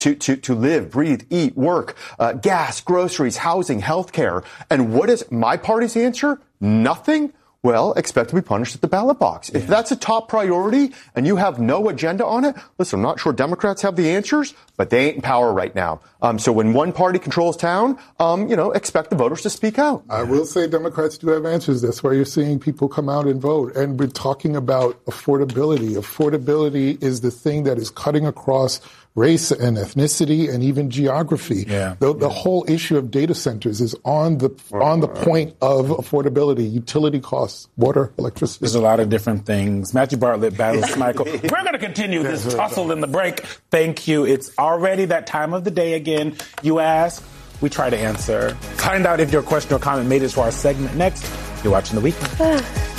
to live, breathe, eat, work, gas, groceries, housing, healthcare. And what is my party's answer? Nothing? Well, expect to be punished at the ballot box. Yeah. If that's a top priority and you have no agenda on it, listen, I'm not sure Democrats have the answers, but they ain't in power right now. So when one party controls town, expect the voters to speak out. I will say Democrats do have answers. That's why you're seeing people come out and vote. And we're talking about affordability. Affordability is the thing that is cutting across race and ethnicity and even geography. Yeah. The whole issue of data centers is on the point of affordability, utility costs, water, electricity. There's a lot of different things. Matthew Bartlett battles Michael. We're going to continue this tussle in the break. Thank you. It's already that time of the day again. You ask, we try to answer. Find out if your question or comment made it to our segment next. You're watching The Weekend.